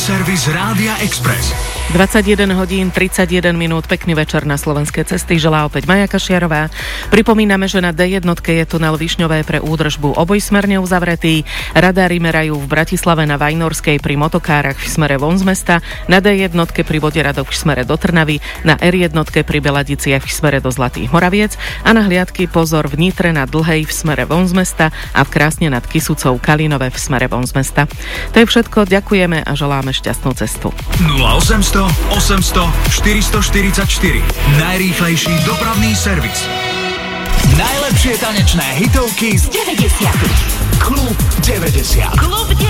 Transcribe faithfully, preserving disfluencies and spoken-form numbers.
servis Rádia Express. dvadsaťjeden hodín tridsaťjeden minút, pekný večer na Slovenské cesty, želá opäť Maja Kašiarová. Pripomíname, že na dé jednotke je tunel Višňové pre údržbu obojsmerne uzavretý. Radári merajú v Bratislave na Vajnorskej pri motokárach v smere von z mesta, na dé jednotke pri Vodieradoch v smere do Trnavy, na er jednotke pri Beladiciach v smere do Zlatých Moraviec a na hliadky pozor v Nitre na Dlhej v smere von z mesta a v Krásne nad Kysucou Kalinove v smere von z mesta. To je všetko, ďakujeme a želáme šťastnú cestu. nula osemsto osemsto štyristoštyridsaťštyri. Najrýchlejší dopravný servis. Najlepšie tanečné hitovky z deväťdesiatych. Klub deväťdesiat. Klub